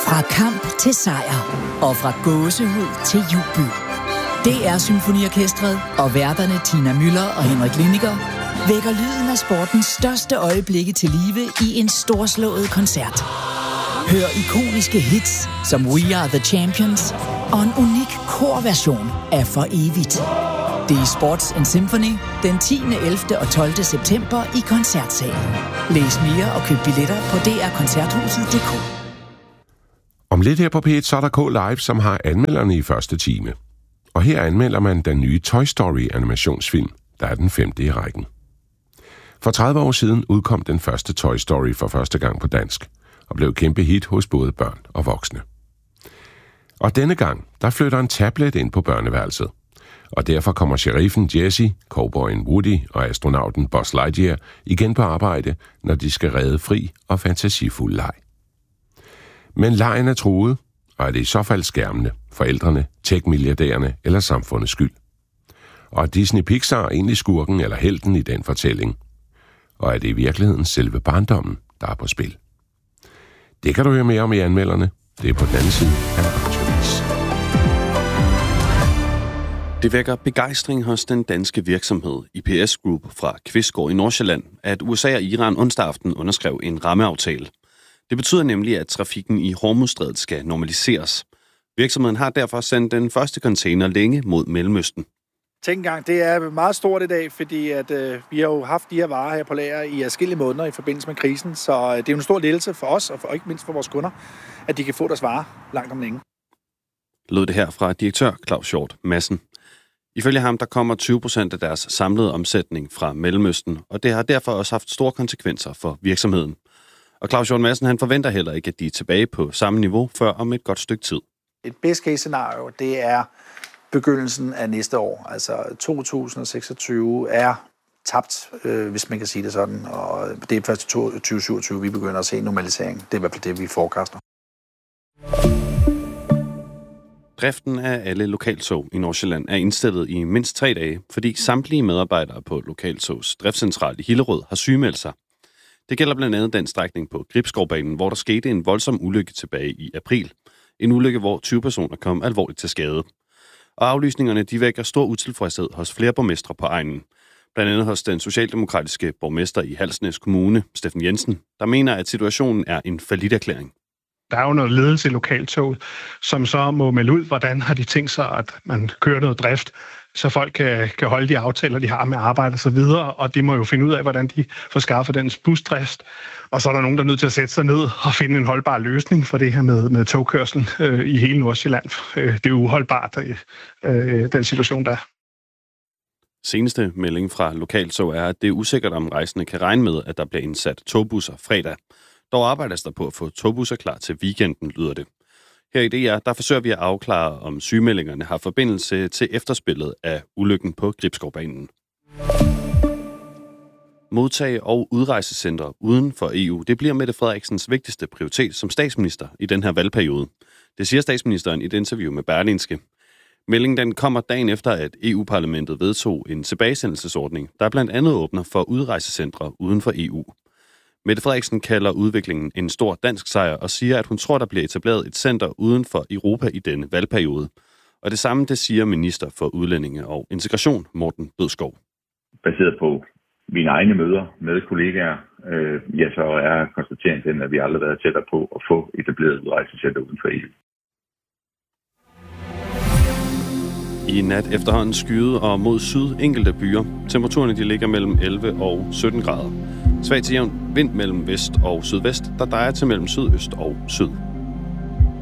Fra kamp til sejr og fra gåsehud til jubel. DR Symfoniorkestret og værterne Tina Müller og Henrik Liniger vækker lyden af sportens største øjeblikke til live i en storslået koncert. Hør ikoniske hits som We Are The Champions og en unik korversion af For Evigt. Det er Sports and Symphony den 10., 11. og 12. september i Koncertsalen. Læs mere og køb billetter på drkoncerthuset.dk. Om lidt her på P1, så er der K Live, som har anmelderne i første time. Og her anmelder man den nye Toy Story animationsfilm, der er den 5. i rækken. For 30 år siden udkom den første Toy Story for første gang på dansk, og blev kæmpe hit hos både børn og voksne. Og denne gang, der flytter en tablet ind på børneværelset. Og derfor kommer sheriffen Jesse, cowboyen Woody og astronauten Buzz Lightyear igen på arbejde, når de skal redde fri og fantasifuld leg. Men lejen er truet, og er det i så fald skærmene, forældrene, tech-milliardærerne eller samfundets skyld? Og er Disney Pixar egentlig skurken eller helten i den fortælling? Og er det i virkeligheden selve barndommen, der er på spil? Det kan du høre mere om i anmelderne. Det er på den anden side af Radioavis. Det vækker begejstring hos den danske virksomhed IPS Group fra Kvistgård i Nordsjælland, at USA og Iran onsdag aften underskrev en rammeaftale. Det betyder nemlig, at trafikken i Hormuzstrædet skal normaliseres. Virksomheden har derfor sendt den første container længe mod Mellemøsten. Tænk engang, det er meget stort i dag, fordi at, vi har jo haft de her varer her på lager i adskillige måneder i forbindelse med krisen, så det er jo en stor lettelse for os, og ikke mindst for vores kunder, at de kan få deres varer langt om længe. Lød det her fra direktør Claus Hjort Madsen. Ifølge ham, der kommer 20% af deres samlede omsætning fra Mellemøsten, og det har derfor også haft store konsekvenser for virksomheden. Og Claus Hjort Madsen, han forventer heller ikke, at de er tilbage på samme niveau før om et godt stykke tid. Et best case scenario, det er begyndelsen af næste år. Altså 2026 er tabt, hvis man kan sige det sådan, og det er først 2027, vi begynder at se normalisering. Det er i hvert fald det, vi forekaster. Driften af alle lokaltog i Nordsjælland er indstillet i mindst 3 dage, fordi samtlige medarbejdere på Lokaltogs driftscentral i Hillerød har sygemeldt sig. Det gælder blandt andet den strækning på Gribskovbanen, hvor der skete en voldsom ulykke tilbage i april. En ulykke, hvor 20 personer kom alvorligt til skade. Og aflysningerne, de vækker stor utilfredshed hos flere borgmestre på egnen. Blandt andet hos den socialdemokratiske borgmester i Halsnæs Kommune, Steffen Jensen, der mener, at situationen er en falliterklæring. Der er jo noget ledelse i lokaltoget, som så må melde ud, hvordan har de tænkt sig, at man kører noget drift, så folk kan holde de aftaler, de har med arbejde og så videre, og de må jo finde ud af, hvordan de får skaffet den busdrift. Og så er der nogen, der er nødt til at sætte sig ned og finde en holdbar løsning for det her med togkørsel i hele Nordsjælland. Det er jo uholdbart, den situation, der er. Seneste melding fra Lokaltog er, at det er usikkert, om rejsende kan regne med, at der bliver indsat togbusser fredag. Dog arbejdes der på at få togbusser klar til weekenden, lyder det. Her i DR, der forsøger vi at afklare, om sygemeldingerne har forbindelse til efterspillet af ulykken på Gribskovbanen. Modtag- og udrejsecentre uden for EU, det bliver Mette Frederiksens vigtigste prioritet som statsminister i den her valgperiode. Det siger statsministeren i et interview med Berlingske. Meldingen den kommer dagen efter, at EU-parlamentet vedtog en tilbagesendelsesordning, der blandt andet åbner for udrejsecentre uden for EU. Mette Frederiksen kalder udviklingen en stor dansk sejr og siger, at hun tror, der bliver etableret et center uden for Europa i denne valgperiode. Og det samme, det siger minister for udlændinge og integration, Morten Bødskov. Baseret på mine egne møder med kollegaer, så er konstateringen, at vi aldrig har været tættere på at få etableret udrejsecenter uden for EU. I nat efterhånden skyet og mod syd enkelte byer. Temperaturerne de ligger mellem 11 og 17 grader. Svag til jævn vind mellem vest og sydvest, der drejer til mellem sydøst og syd.